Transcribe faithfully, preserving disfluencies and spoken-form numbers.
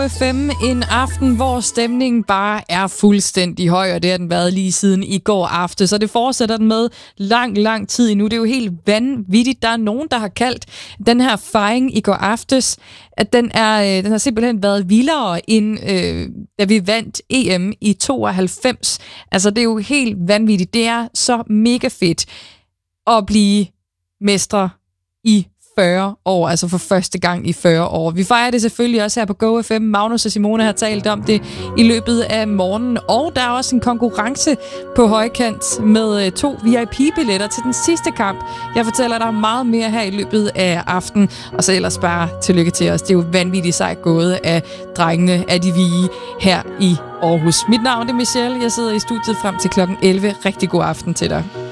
F M. En aften, hvor stemningen bare er fuldstændig høj, og det har den været lige siden i går aftes. Så det fortsætter den med lang, lang tid endnu. Det er jo helt vanvittigt. Der er nogen, der har kaldt den her fejring i går aftes, at den, er, den har simpelthen været vildere, end øh, da vi vandt E M i tooghalvfems. Altså, det er jo helt vanvittigt. Det er så mega fedt at blive mestre i fyrre år, altså for første gang i fyrre år. Vi fejrer det selvfølgelig også her på Go F M. Magnus og Simone har talt om det i løbet af morgenen, og der er også en konkurrence på højkant med to V I P-billetter til den sidste kamp. Jeg fortæller dig meget mere her i løbet af aftenen, og så ellers bare tillykke til os. Det er jo vanvittigt sejt gået af drengene af de vige her i Aarhus. Mit navn er Michelle. Jeg sidder i studiet frem til klokken elleve. Rigtig god aften til dig.